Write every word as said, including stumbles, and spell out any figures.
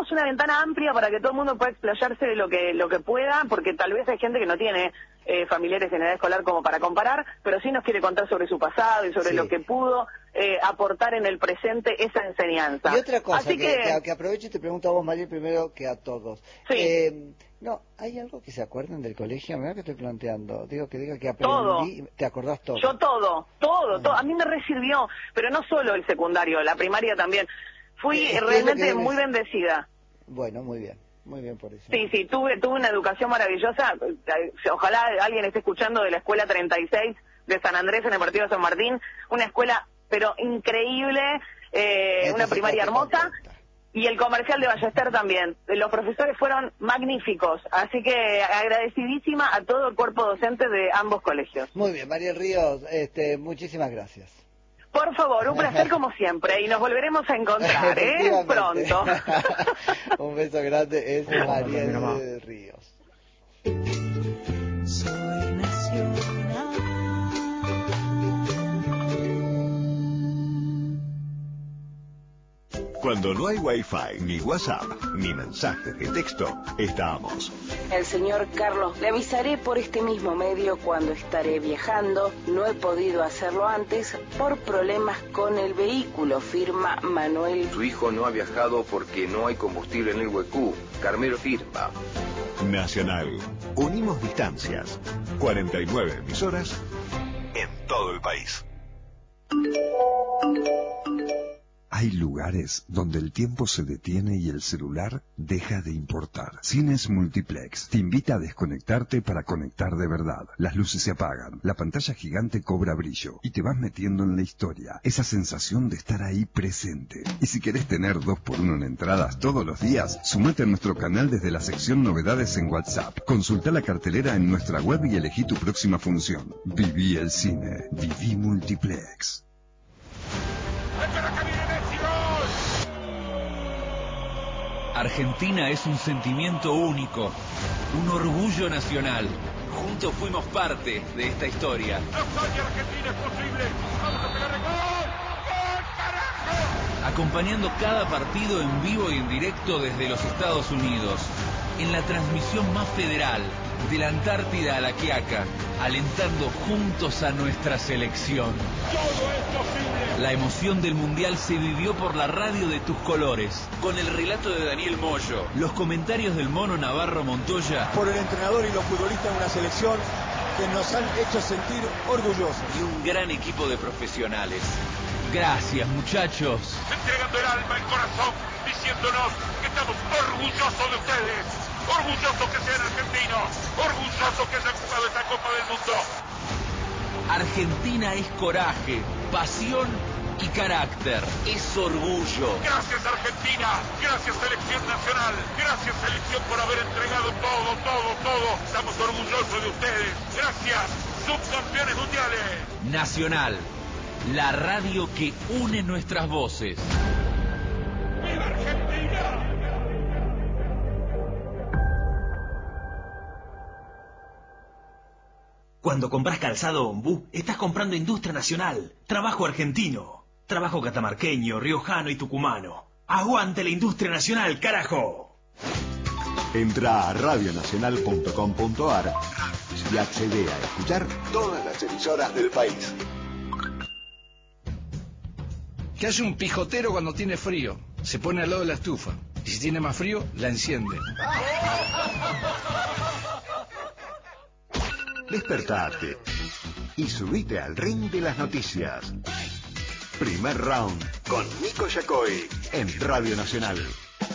damos una ventana amplia para que todo el mundo pueda explayarse de lo que lo que pueda, porque tal vez hay gente que no tiene eh, familiares en edad escolar como para comparar, pero sí nos quiere contar sobre su pasado y sobre sí. lo que pudo eh, aportar en el presente esa enseñanza. Y otra cosa, Así que, que... que, que aprovecho y te pregunto a vos, Mariel, primero que a todos. Sí. Eh, no, ¿hay algo que se acuerden del colegio? Mirá que estoy planteando. Digo que diga que aprendí, todo. ¿te acordás todo? Yo todo, todo, ah. todo. A mí me resirvió, pero no solo el secundario, la primaria también. Fui Es realmente debes... muy bendecida. Bueno, muy bien, muy bien por eso. Sí, sí, tuve tuve una educación maravillosa. Ojalá alguien esté escuchando de la escuela treinta y seis de San Andrés en el partido de San Martín. Una escuela, pero increíble, eh, una primaria hermosa. Contenta. Y el comercial de Ballester también. Los profesores fueron magníficos, así que agradecidísima a todo el cuerpo docente de ambos colegios. Muy bien, Mariel Ríos, este, muchísimas gracias. Por favor, un placer como siempre, y nos volveremos a encontrar, ¿eh? Pronto. Un beso grande, es Mariel Ríos. Soy nacional. Cuando no hay Wi-Fi, ni WhatsApp, ni mensajes de texto, estamos. El señor Carlos, le avisaré por este mismo medio cuando estaré viajando. No he podido hacerlo antes por problemas con el vehículo, firma Manuel. Su hijo no ha viajado porque no hay combustible en el Huecú. Carmelo firma. Nacional. Unimos distancias. cuarenta y nueve emisoras en todo el país. Hay lugares donde el tiempo se detiene y el celular deja de importar. Cines Multiplex te invita a desconectarte para conectar de verdad. Las luces se apagan, la pantalla gigante cobra brillo y te vas metiendo en la historia. Esa sensación de estar ahí presente. Y si querés tener dos por uno en entradas todos los días, sumate a nuestro canal desde la sección novedades en WhatsApp. Consulta la cartelera en nuestra web y elegí tu próxima función. Viví el cine. Viví Multiplex. Argentina es un sentimiento único, un orgullo nacional. Juntos fuimos parte de esta historia. ¡No soy Argentina, es posible! ¡Vamos a pegarle gol! ¡Gol, carajo! Acompañando cada partido en vivo y en directo desde los Estados Unidos. En la transmisión más federal, de la Antártida a la Quiaca, alentando juntos a nuestra selección. ¡Todo es posible! La emoción del Mundial se vivió por la radio de tus colores, con el relato de Daniel Moyo, los comentarios del Mono Navarro Montoya, por el entrenador y los futbolistas de una selección que nos han hecho sentir orgullosos. Y un gran equipo de profesionales. Gracias, muchachos. Entregando el alma, el corazón, diciéndonos que estamos orgullosos de ustedes. Orgullosos que sean argentinos. Orgullosos que hayan jugado esta Copa del Mundo. Argentina es coraje, pasión y carácter. Es orgullo. Gracias, Argentina. Gracias, Selección Nacional. Gracias, Selección, por haber entregado todo, todo, todo. Estamos orgullosos de ustedes. Gracias, subcampeones mundiales. Nacional, la radio que une nuestras voces. ¡Viva Argentina! Cuando compras calzado Ombú, estás comprando industria nacional, trabajo argentino, trabajo catamarqueño, riojano y tucumano. ¡Aguante la industria nacional, carajo! Entra a radio nacional punto com punto ar y accede a escuchar todas las emisoras del país. ¿Qué hace un pijotero cuando tiene frío? Se pone al lado de la estufa. Y si tiene más frío, la enciende. Despertate y subite al ring de las noticias. Primer round con Nico Yacoy en Radio Nacional.